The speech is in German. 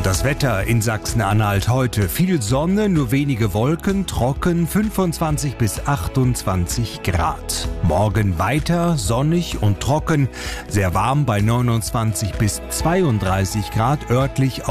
Das Wetter in Sachsen-Anhalt heute: viel Sonne, nur wenige Wolken, trocken, 25 bis 28 Grad. Morgen weiter sonnig und trocken, sehr warm bei 29 bis 32 Grad, örtlich